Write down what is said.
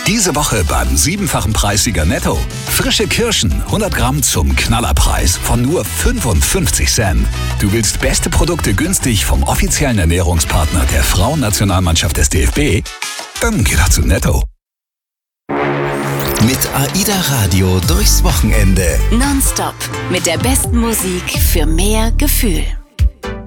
Diese Woche beim 7-fachen Preissieger Netto. Frische Kirschen, 100 Gramm zum Knallerpreis von nur 55 Cent. Du willst beste Produkte günstig vom offiziellen Ernährungspartner der Frauennationalmannschaft des DFB? Dann geh doch zu Netto. Mit AIDA Radio durchs Wochenende. Nonstop mit der besten Musik für mehr Gefühl.